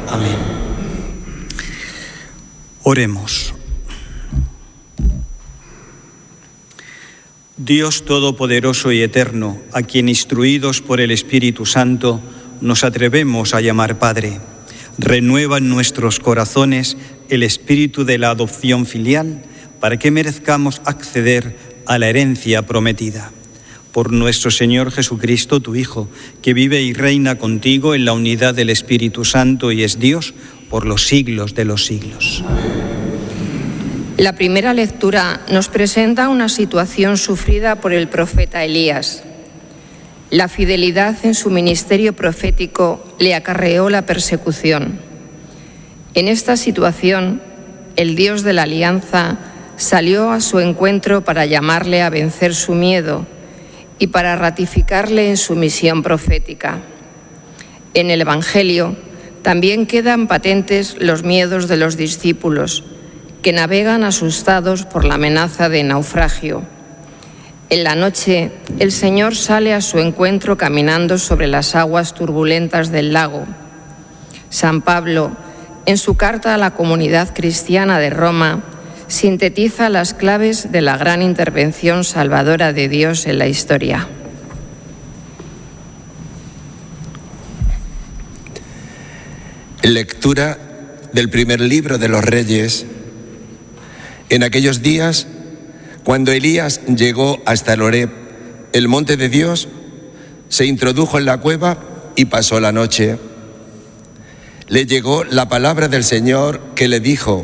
Amén. Oremos. Dios Todopoderoso y Eterno, a quien instruidos por el Espíritu Santo nos atrevemos a llamar Padre, renueva en nuestros corazones el espíritu de la adopción filial para que merezcamos acceder a la herencia prometida. Por nuestro Señor Jesucristo, tu Hijo, que vive y reina contigo en la unidad del Espíritu Santo y es Dios por los siglos de los siglos. La primera lectura nos presenta una situación sufrida por el profeta Elías. La fidelidad en su ministerio profético le acarreó la persecución. En esta situación, el Dios de la Alianza salió a su encuentro para llamarle a vencer su miedo y para ratificarle en su misión profética. En el Evangelio también quedan patentes los miedos de los discípulos, que navegan asustados por la amenaza de naufragio. En la noche, el Señor sale a su encuentro caminando sobre las aguas turbulentas del lago. San Pablo, en su carta a la comunidad cristiana de Roma, sintetiza las claves de la gran intervención salvadora de Dios en la historia. Lectura del primer libro de los Reyes. En aquellos días, cuando Elías llegó hasta el Horeb, el monte de Dios, se introdujo en la cueva y pasó la noche. Le llegó la palabra del Señor que le dijo: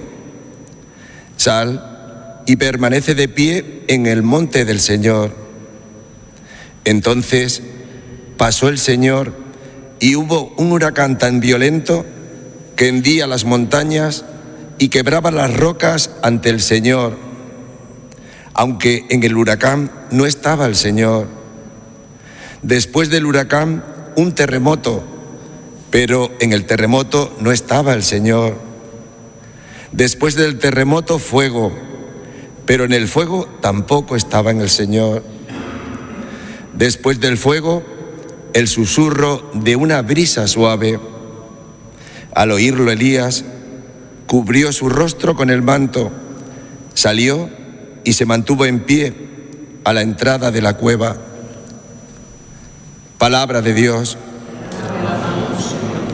sal y permanece de pie en el monte del Señor. Entonces pasó el Señor y hubo un huracán tan violento que hendía las montañas y quebraba las rocas ante el Señor, aunque en el huracán no estaba el Señor. Después del huracán, un terremoto, pero en el terremoto no estaba el Señor. Después del terremoto, fuego, pero en el fuego tampoco estaba en el Señor. Después del fuego, el susurro de una brisa suave. Al oírlo, Elías cubrió su rostro con el manto, salió y se mantuvo en pie a la entrada de la cueva. Palabra de Dios.